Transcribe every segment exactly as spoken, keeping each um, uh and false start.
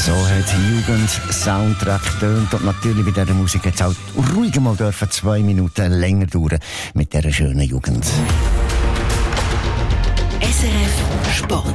So hat Jugend-Soundtrack getönt und natürlich bei dieser Musik jetzt auch ruhig mal dürfen zwei Minuten länger dauern mit dieser schönen Jugend. S R F Sport.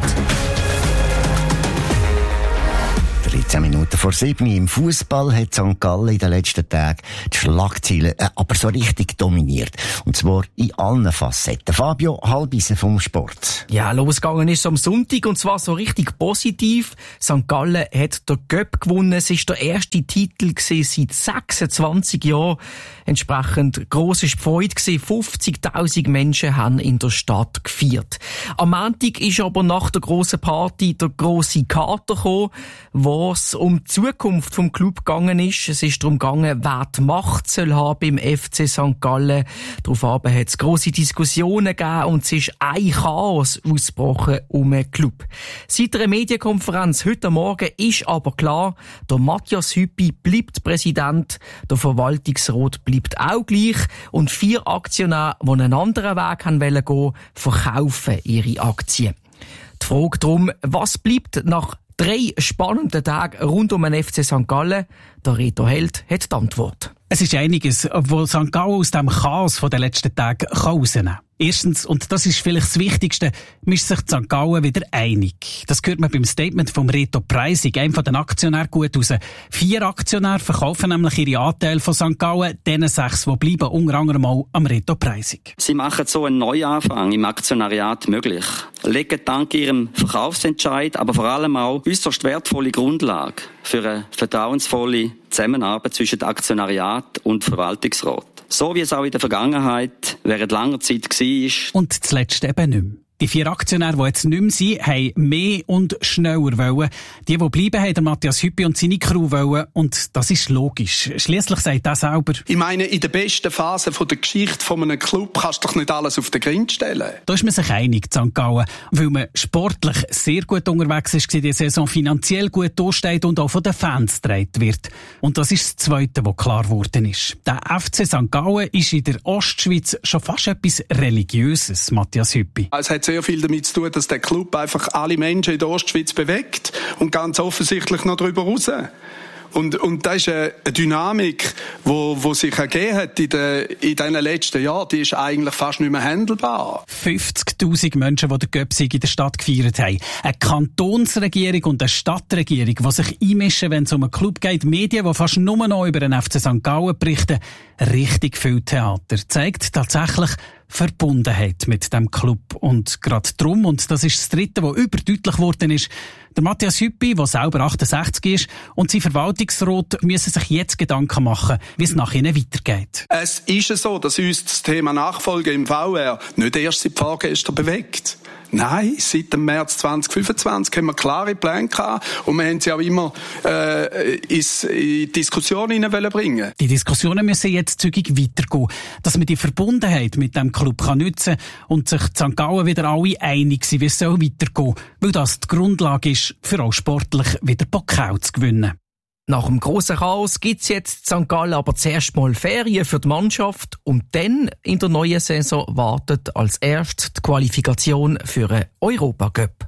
dreizehn Minuten vor sieben. Im Fußball hat Sankt Gallen in den letzten Tagen die Schlagzeilen äh, aber so richtig dominiert. Und zwar in allen Facetten. Fabio Halbisen vom Sport. Ja, losgegangen ist am Sonntag und zwar so richtig positiv. Sankt Gallen hat den Göpp gewonnen. Es war der erste Titel seit sechsundzwanzig Jahren. Entsprechend gross war die Freude. fünfzigtausend Menschen haben in der Stadt gefeiert. Am Montag ist aber nach der grossen Party der grosse Kater gekommen, wo es um die Zukunft vom Club gegangen ist. Es ist darum gegangen, wer die Macht soll haben beim F C Sankt Gallen. Daraufhin hat es grosse Diskussionen gegeben und es ist ein Chaos ausgebrochen um den Club. Seit der Medienkonferenz heute Morgen ist aber klar, der Matthias Hüppi bleibt Präsident, der Verwaltungsrat bleibt auch gleich und vier Aktionäre, die einen anderen Weg haben wollen, verkaufen ihre Aktien. Die Frage darum, was bleibt nach drei spannenden Tage rund um den F C Sankt Gallen? Der Reto Held hat die Antwort. Es ist einiges, wo Sankt Gallen aus dem Chaos der letzten Tage rausnehmen kann. Erstens, und das ist vielleicht das Wichtigste, ist sich Sankt Gallen wieder einig. Das hört man beim Statement vom Reto Preisig, einem von den Aktionären, gut raus. Vier Aktionäre verkaufen nämlich ihre Anteile von Sankt Gallen, denen sechs, die bleiben, unter anderem auch am Reto Preisig. Sie machen so einen Neuanfang im Aktionariat möglich, legen dank ihrem Verkaufsentscheid, aber vor allem auch äusserst wertvolle Grundlage für eine vertrauensvolle Zusammenarbeit zwischen dem Aktionariat und Verwaltungsrat. So wie es auch in der Vergangenheit während langer Zeit war. Und zuletzt eben nicht mehr. Die vier Aktionäre, die jetzt nicht mehr sind, haben mehr und schneller wollen. Die, die bleiben, haben der Matthias Hüppi und seine Crew wollen. Und das ist logisch. Schliesslich sagt er selber: Ich meine, in der besten Phase der Geschichte von einem Club kannst du doch nicht alles auf den Grind stellen. Da ist man sich einig, Sankt Gallen, weil man sportlich sehr gut unterwegs ist, die Saison finanziell gut dasteht und auch von den Fans getragen wird. Und das ist das Zweite, was klar geworden ist. Der F C Sankt Gallen ist in der Ostschweiz schon fast etwas Religiöses, Matthias Hüppi. Es hat sehr viel damit zu tun, dass der Club einfach alle Menschen in der Ostschweiz bewegt und ganz offensichtlich noch darüber raus. Und, und das ist eine Dynamik, wo, wo sich ergeben hat in, den, in den letzten Jahren, die ist eigentlich fast nicht mehr handelbar. fünfzigtausend Menschen, die den Göpsig in der Stadt gefeiert haben. Eine Kantonsregierung und eine Stadtregierung, die sich einmischen, wenn es um einen Club geht. Medien, die fast nur noch über den F C Sankt Gallen berichten. Richtig viel Theater. Zeigt tatsächlich Verbundenheit mit dem Club. Und gerade drum, und das ist das Dritte, was überdeutlich geworden ist, der Matthias Hüppi, der selber achtundsechzig ist, und sein Verwaltungsrat müssen sich jetzt Gedanken machen, wie es nach ihnen weitergeht. Es ist so, dass uns das Thema Nachfolge im V R nicht erst seit vorgestern bewegt. Nein, seit dem März zwanzig fünfundzwanzig haben wir klare Pläne gehabt und wir haben sie auch immer äh, ins, in die Diskussion hineinbringen. Die Diskussionen müssen jetzt zügig weitergehen, dass man die Verbundenheit mit dem Club kann nutzen und sich Sankt Gallen wieder alle einig sind, wie es soll weitergehen, weil das die Grundlage ist, für auch sportlich wieder Pokal zu gewinnen. Nach dem grossen Chaos gibt's jetzt Sankt Gallen aber zuerst mal Ferien für die Mannschaft und dann in der neuen Saison wartet als erstes die Qualifikation für einen Europacup.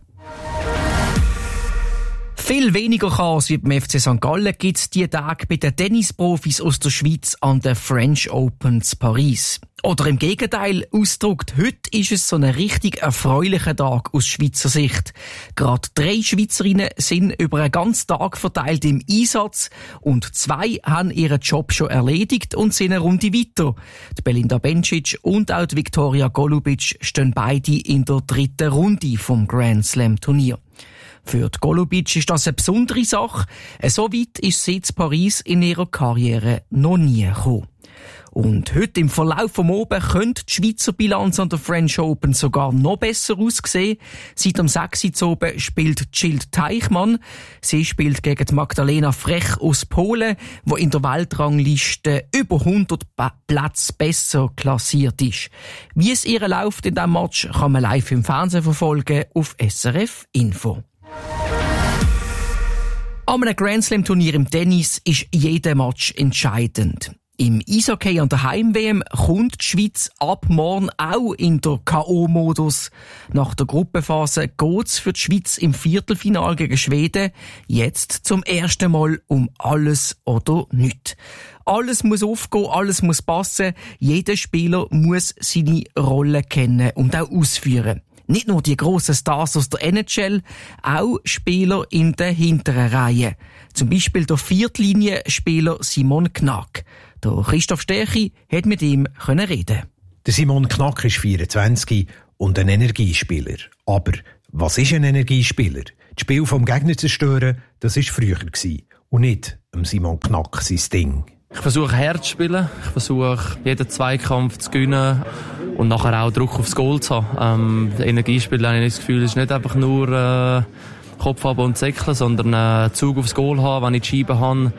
Viel weniger Chaos wie beim F C Sankt Gallen gibt's diese Tage bei den Tennisprofis aus der Schweiz an den French Open zu Paris. Oder im Gegenteil ausgedrückt, heute ist es so ein richtig erfreulicher Tag aus Schweizer Sicht. Gerade drei Schweizerinnen sind über einen ganzen Tag verteilt im Einsatz und zwei haben ihren Job schon erledigt und sind eine Runde weiter. Die Belinda Bencic und auch die Viktoria Golubic stehen beide in der dritten Runde vom Grand Slam Turnier. Für die Golubic ist das eine besondere Sache. So weit ist sie in Paris in ihrer Karriere noch nie gekommen. Und heute im Verlauf vom Oben könnte die Schweizer Bilanz an der French Open sogar noch besser aussehen. Seit am sechs Uhr oben spielt Jill Teichmann. Sie spielt gegen die Magdalena Frech aus Polen, die in der Weltrangliste über hundert Plätze besser klassiert ist. Wie es ihr läuft in diesem Match, kann man live im Fernsehen verfolgen auf S R F Info. An einem Grand Slam Turnier im Tennis ist jeder Match entscheidend. Im Eishockey an der Heim-W M kommt die Schweiz ab morgen auch in der K O-Modus. Nach der Gruppenphase geht's für die Schweiz im Viertelfinale gegen Schweden jetzt zum ersten Mal um alles oder nichts. Alles muss aufgehen, alles muss passen. Jeder Spieler muss seine Rolle kennen und auch ausführen. Nicht nur die grossen Stars aus der N H L, auch Spieler in der hinteren Reihe. Zum Beispiel der Viertlinienspieler Simon Knack. Der Christoph Stärchi hat mit ihm reden. Der Simon Knack ist vierundzwanzig und ein Energiespieler. Aber was ist ein Energiespieler? Das Spiel vom Gegner zerstören, das war früher gewesen. Und nicht um Simon Knack sein Ding. Ich versuche hart zu spielen. Ich versuche, jeden Zweikampf zu gewinnen und nachher auch Druck aufs Goal zu haben. Ähm, Energiespieler, habe ich das Gefühl, ist nicht einfach nur äh, Kopf haben und säckeln, sondern äh, Zug aufs Goal haben, wenn ich die Scheibe habe,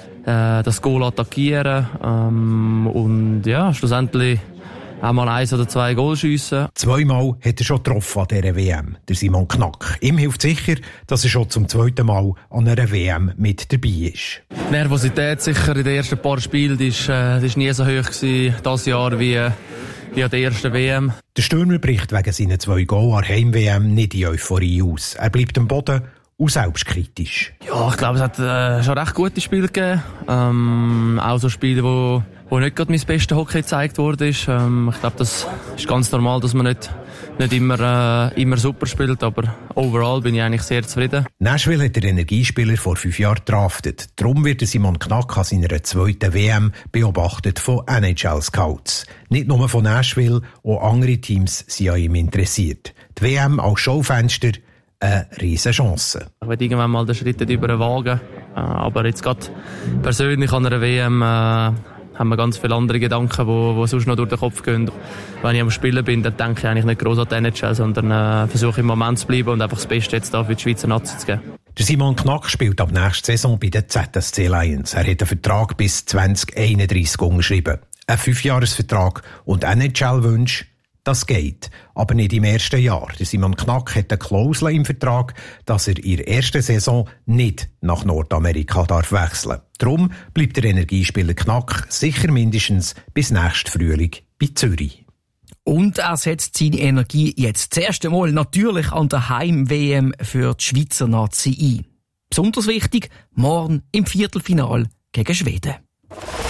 äh, das Goal attackieren ähm, und ja, schlussendlich auch mal eins oder zwei Goal schiessen. Zweimal hat er schon getroffen an dieser W M, der Simon Knack. Ihm hilft sicher, dass er schon zum zweiten Mal an einer W M mit dabei ist. Die Nervosität sicher in den ersten paar Spielen ist, äh, ist nie so hoch gewesen, dieses Jahr wie, wie an der ersten W M. Der Stürmer bricht wegen seinen zwei Goal an Heim-W M nicht in Euphorie aus. Er bleibt am Boden und selbstkritisch. Ja, ich glaube, es hat äh, schon recht gute Spiele gegeben. Ähm, auch so Spiele, wo wo nicht gerade mein bestes Hockey gezeigt wurde. Ähm, ich glaube, das ist ganz normal, dass man nicht, nicht immer, äh, immer super spielt, aber overall bin ich eigentlich sehr zufrieden. Nashville hat der Energiespieler vor fünf Jahren gedraftet. Darum wird Simon Knack an seiner zweiten W M beobachtet von N H L-Scouts. Nicht nur von Nashville, auch andere Teams sind an ihm interessiert. Die W M als Schaufenster, eine riesen Chance. Ich werde irgendwann mal den Schritt darüber wagen, äh, aber jetzt gerade persönlich an einer W M äh, haben wir ganz viele andere Gedanken, die, die sonst noch durch den Kopf gehen. Wenn ich am Spielen bin, dann denke ich eigentlich nicht gross an die N H L, sondern äh, versuche im Moment zu bleiben und einfach das Beste jetzt da für die Schweizer Nazi zu geben. Der Simon Knack spielt ab nächster Saison bei den Z S C Lions. Er hat einen Vertrag bis zwanzig einunddreissig unterschrieben. Ein Fünfjahresvertrag und N H L-Wunsch, das geht, aber nicht im ersten Jahr. Der Simon Knack hat eine Klausel im Vertrag, dass er in der ersten Saison nicht nach Nordamerika darf wechseln. Darum bleibt der Energiespieler Knack sicher mindestens bis nächsten Frühling bei Zürich. Und er setzt seine Energie jetzt das erste Mal natürlich an der Heim-W M für die Schweizer Nazi ein. Besonders wichtig, morgen im Viertelfinale gegen Schweden.